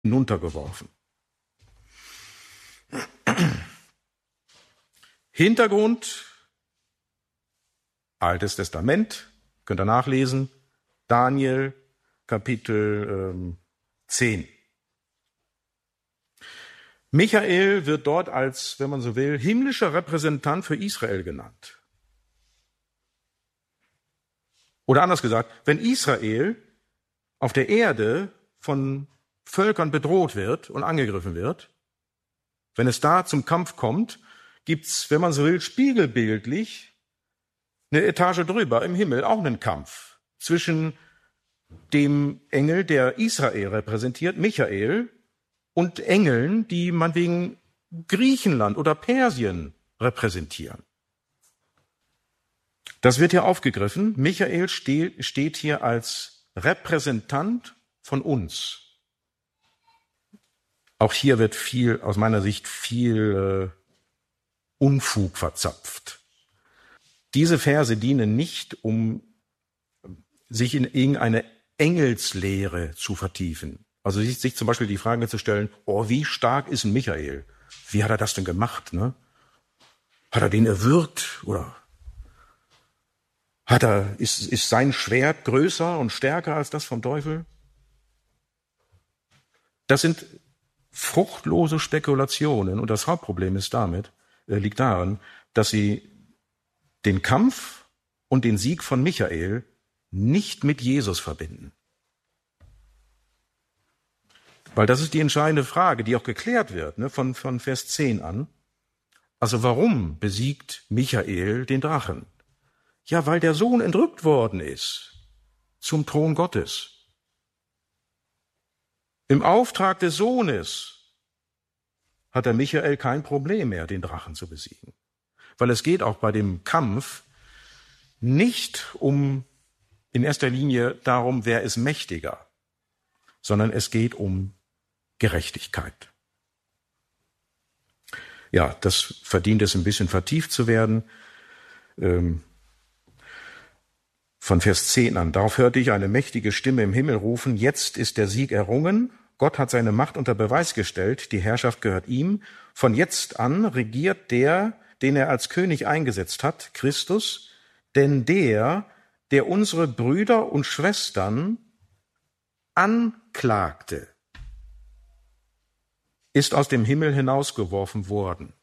hinuntergeworfen. Hintergrund, Altes Testament, könnt ihr nachlesen, Daniel, Kapitel 10. Michael wird dort als, wenn man so will, himmlischer Repräsentant für Israel genannt. Oder anders gesagt, wenn Israel auf der Erde von Völkern bedroht wird und angegriffen wird, wenn es da zum Kampf kommt, gibt's, wenn man so will, spiegelbildlich eine Etage drüber im Himmel auch einen Kampf zwischen dem Engel, der Israel repräsentiert, Michael, und Engeln, die man wegen Griechenland oder Persien repräsentieren. Das wird hier aufgegriffen. Michael steht hier als Repräsentant von uns. Auch hier wird aus meiner Sicht viel Unfug verzapft. Diese Verse dienen nicht, um sich in irgendeine Engelslehre zu vertiefen. Also sich zum Beispiel die Frage zu stellen, wie stark ist ein Michael? Wie hat er das denn gemacht? Ne? Hat er den erwürgt? Oder ist sein Schwert größer und stärker als das vom Teufel? Das sind fruchtlose Spekulationen. Und das Hauptproblem liegt darin, dass sie den Kampf und den Sieg von Michael nicht mit Jesus verbinden. Weil das ist die entscheidende Frage, die auch geklärt wird, ne, von Vers 10 an. Also warum besiegt Michael den Drachen? Ja, weil der Sohn entrückt worden ist zum Thron Gottes. Im Auftrag des Sohnes hat der Michael kein Problem mehr, den Drachen zu besiegen. Weil es geht auch bei dem Kampf nicht in erster Linie darum, wer ist mächtiger, sondern es geht um Gerechtigkeit. Ja, das verdient es, ein bisschen vertieft zu werden. Von Vers 10 an. Darauf hörte ich eine mächtige Stimme im Himmel rufen, jetzt ist der Sieg errungen. Gott hat seine Macht unter Beweis gestellt. Die Herrschaft gehört ihm. Von jetzt an regiert der, den er als König eingesetzt hat, Christus. Denn der unsere Brüder und Schwestern anklagte, ist aus dem Himmel hinausgeworfen worden.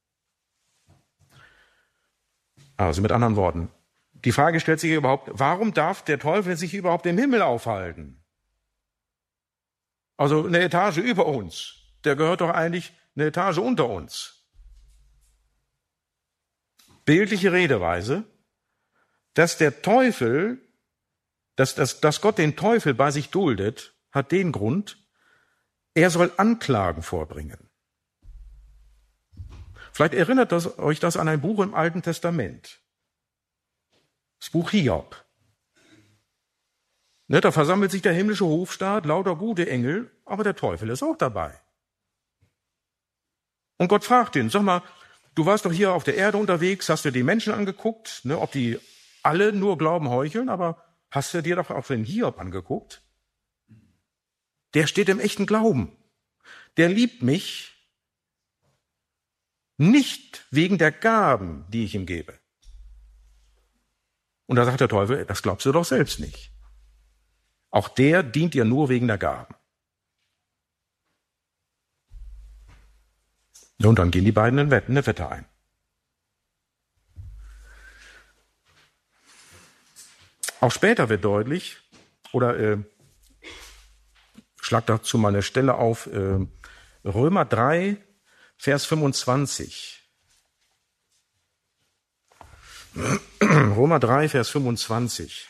Also mit anderen Worten, die Frage stellt sich überhaupt, warum darf der Teufel sich überhaupt im Himmel aufhalten? Also eine Etage über uns, der gehört doch eigentlich eine Etage unter uns. Bildliche Redeweise, dass Gott den Teufel bei sich duldet, hat den Grund, er soll Anklagen vorbringen. Vielleicht erinnert euch das an ein Buch im Alten Testament. Das Buch Hiob. Ne, da versammelt sich der himmlische Hofstaat, lauter gute Engel, aber der Teufel ist auch dabei. Und Gott fragt ihn, sag mal, du warst doch hier auf der Erde unterwegs, hast dir die Menschen angeguckt, ne, ob die alle nur Glauben heucheln, aber hast du dir doch auch den Hiob angeguckt? Der steht im echten Glauben. Der liebt mich nicht wegen der Gaben, die ich ihm gebe. Und da sagt der Teufel, das glaubst du doch selbst nicht. Auch der dient dir nur wegen der Gaben. Und dann gehen die beiden eine Wette ein. Auch später wird deutlich, oder schlag dazu mal eine Stelle auf, Römer 3, Vers 25. Römer 3, Vers 25.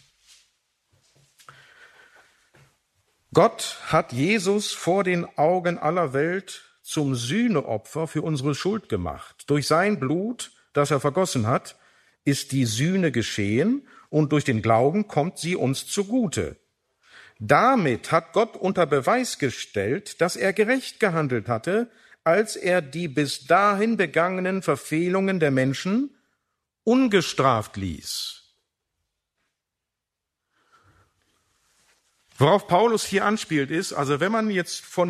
Gott hat Jesus vor den Augen aller Welt zum Sühneopfer für unsere Schuld gemacht. Durch sein Blut, das er vergossen hat, ist die Sühne geschehen und durch den Glauben kommt sie uns zugute. Damit hat Gott unter Beweis gestellt, dass er gerecht gehandelt hatte, als er die bis dahin begangenen Verfehlungen der Menschen ungestraft ließ. Worauf Paulus hier anspielt ist, also wenn man jetzt von